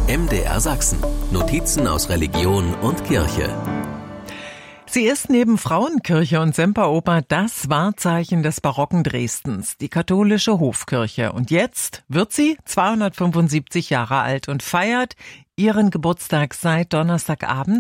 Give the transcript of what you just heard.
MDR Sachsen. Notizen aus Religion und Kirche. Sie ist neben Frauenkirche und Semperoper das Wahrzeichen des barocken Dresdens, die katholische Hofkirche. Und jetzt wird sie 275 Jahre alt und feiert ihren Geburtstag seit Donnerstagabend,